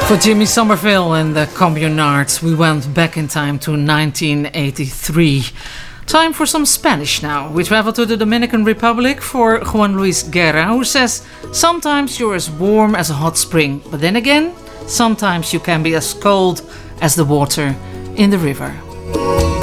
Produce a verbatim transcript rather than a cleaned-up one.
For Jimmy Somerville and the Communards, we went back in time to nineteen eighty-three. Time for some Spanish now. We travel to the Dominican Republic for Juan Luis Guerra, who says, sometimes you're as warm as a hot spring, but then again, sometimes you can be as cold as the water in the river.